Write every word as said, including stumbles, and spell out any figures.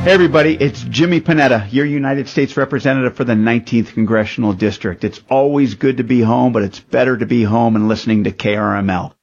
Hey everybody, it's Jimmy Panetta, your United States Representative for the nineteenth Congressional District. It's always good to be home, but it's better to be home and listening to K R M L.